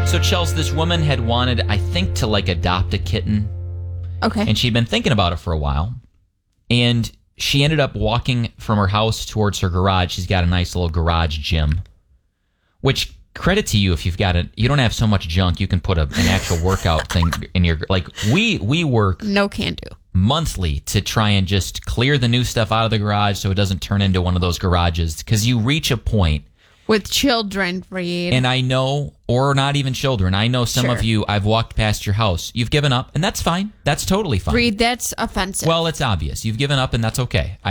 So, Chelsea, this woman had wanted, I think, to adopt a kitten. Okay. And she'd been thinking about it for a while. And she ended up walking from her house towards her garage. She's got a nice little garage gym, which credit to you if you've got it. You don't have so much junk. You can put an actual workout thing in your, we work. No can do. Monthly to try and just clear the new stuff out of the garage so it doesn't turn into one of those garages, because you reach a point with children, Reed. And I know, or not even children, I know some of you, I've walked past your house, you've given up, and that's fine. That's totally fine. Reed, that's offensive. Well, it's obvious. You've given up, and that's okay.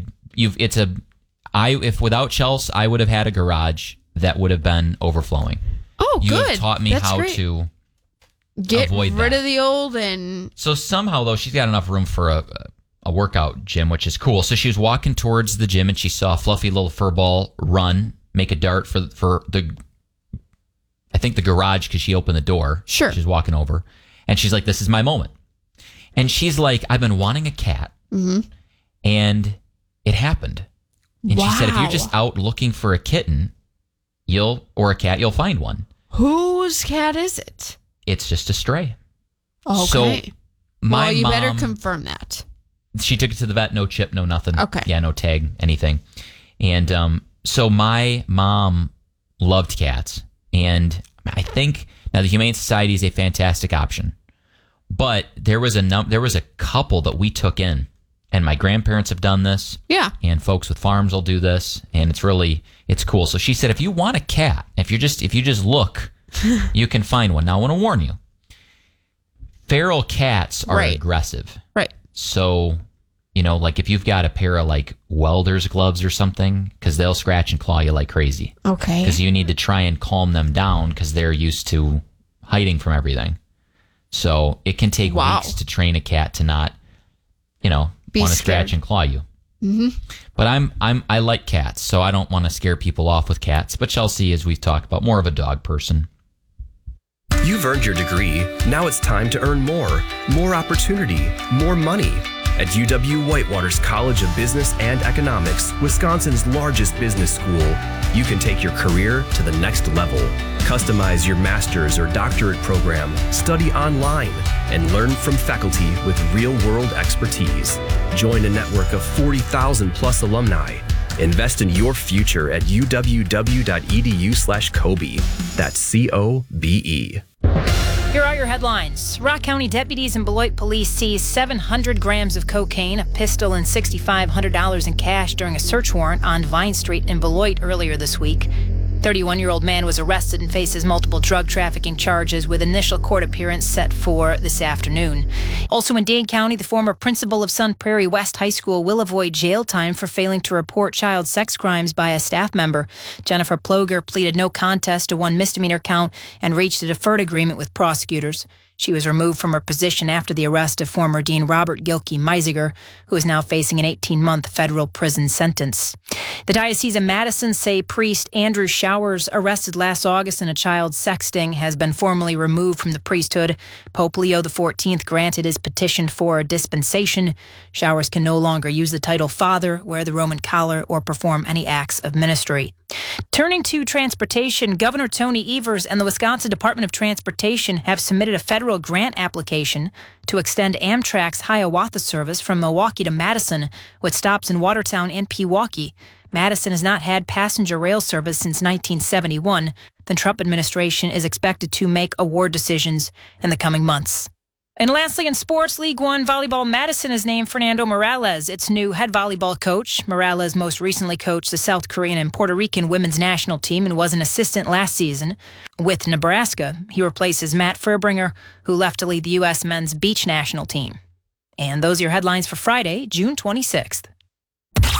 If without Chelsea, I would have had a garage that would have been overflowing. Oh, good. You have taught me how to get avoid rid that. of the old and... So somehow, though, she's got enough room for a workout gym, which is cool. So she was walking towards the gym, and she saw a fluffy little fur ball run, make a dart for the, I think, the garage, because she opened the door. Sure. She's walking over, and she's like, this is my moment. And she's like, I've been wanting a cat, and it happened. And she said, if you're just out looking for a kitten, or a cat, you'll find one. Whose cat is it? It's just a stray. Okay. So my you mom, better confirm that. She took it to the vet, no chip, no nothing. Okay. Yeah, no tag, anything. And so my mom loved cats. And I think now the Humane Society is a fantastic option. But there was a couple that we took in. And my grandparents have done this. Yeah. And folks with farms will do this. And it's cool. So she said, if you want a cat, if you just look, you can find one. Now, I want to warn you. Feral cats are aggressive. Right. So, if you've got a pair of welder's gloves or something, because they'll scratch and claw you like crazy. Okay. Because you need to try and calm them down because they're used to hiding from everything. So it can take weeks to train a cat to not, want to scratch and claw you. Mm-hmm. But I like cats, so I don't want to scare people off with cats. But Chelsea, as we've talked about, more of a dog person. You've earned your degree. Now it's time to earn more opportunity, more money. At UW-Whitewater's College of Business and Economics, Wisconsin's largest business school, you can take your career to the next level. Customize your master's or doctorate program, study online, and learn from faculty with real-world expertise. Join a network of 40,000 plus alumni. Invest in your future at uww.edu/Kobe. That's COBE. Here are your headlines. Rock County deputies and Beloit police seized 700 grams of cocaine, a pistol, and $6,500 in cash during a search warrant on Vine Street in Beloit earlier this week. 31-year-old man was arrested and faces multiple drug trafficking charges with initial court appearance set for this afternoon. Also in Dane County, the former principal of Sun Prairie West High School will avoid jail time for failing to report child sex crimes by a staff member. Jennifer Ploger pleaded no contest to one misdemeanor count and reached a deferred agreement with prosecutors. She was removed from her position after the arrest of former Dean Robert Gilkey Meisiger, who is now facing an 18-month federal prison sentence. The Diocese of Madison say priest Andrew Showers, arrested last August in a child sexting, has been formally removed from the priesthood. Pope Leo XIV granted his petition for a dispensation. Showers can no longer use the title Father, wear the Roman collar, or perform any acts of ministry. Turning to transportation, Governor Tony Evers and the Wisconsin Department of Transportation have submitted a federal grant application to extend Amtrak's Hiawatha service from Milwaukee to Madison, with stops in Watertown and Pewaukee. Madison has not had passenger rail service since 1971. The Trump administration is expected to make award decisions in the coming months. And lastly, in sports, League One Volleyball, Madison has named Fernando Morales its new head volleyball coach. Morales most recently coached the South Korean and Puerto Rican women's national team and was an assistant last season with Nebraska. He replaces Matt Furbringer, who left to lead the U.S. men's beach national team. And those are your headlines for Friday, June 26th.